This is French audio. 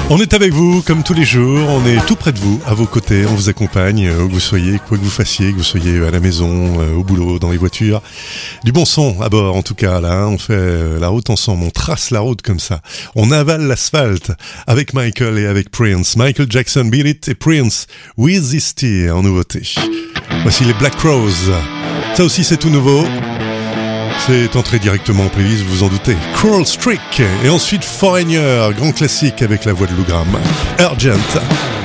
On est avec vous comme tous les jours, on est tout près de vous, à vos côtés, on vous accompagne, où que vous soyez, quoi que vous fassiez, que vous soyez à la maison, au boulot, dans les voitures. Du bon son à bord en tout cas, là, on fait la route ensemble, on trace la route comme ça. On avale l'asphalte avec Michael et avec Prince. Michael Jackson, Beat It et Prince, With This Tea en nouveauté. Voici les Black Crowes, ça aussi c'est tout nouveau. C'est entré directement en playlist, vous vous en doutez. Cruel Streak et ensuite Foreigner, grand classique avec la voix de Lou Gramm. Urgent.